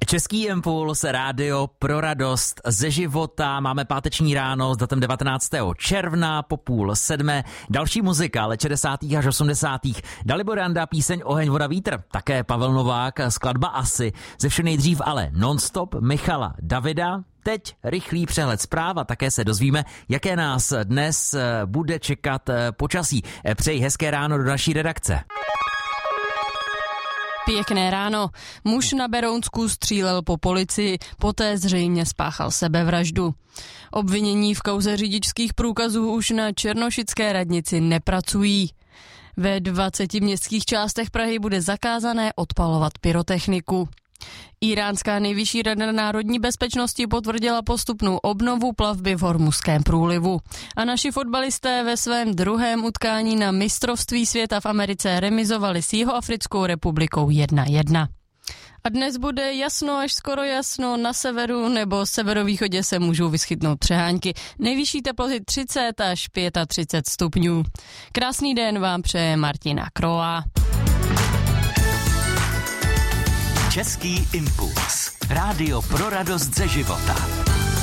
Český impuls, rádio pro radost ze života. Máme páteční ráno s datem 19. června po 6:30. Další muzika let 60. až 80. Dalibor Janda, píseň Oheň, voda, vítr. Také Pavel Novák, skladba Asi. Ze vše nejdřív ale non-stop Michala Davida. Teď rychlý přehled zpráv a také se dozvíme, jaké nás dnes bude čekat počasí. Přeji hezké ráno do naší redakce. Pěkné ráno. Muž na Berounsku střílel po policii, poté zřejmě spáchal sebevraždu. Obvinění v kauze řidičských průkazů už na černošické radnici nepracují. Ve 20 městských částech Prahy bude zakázané odpalovat pyrotechniku. Iránská nejvyšší rada národní bezpečnosti potvrdila postupnou obnovu plavby v Hormuzském průlivu. A naši fotbalisté ve svém druhém utkání na mistrovství světa v Americe remizovali s Jihoafrickou republikou 1-1. A dnes bude jasno až skoro jasno, na severu nebo severovýchodě se můžou vyskytnout přehánky. Nejvyšší teploty 30 až 35 stupňů. Krásný den vám přeje Martina Kroa. Český impuls. Rádio pro radost ze života.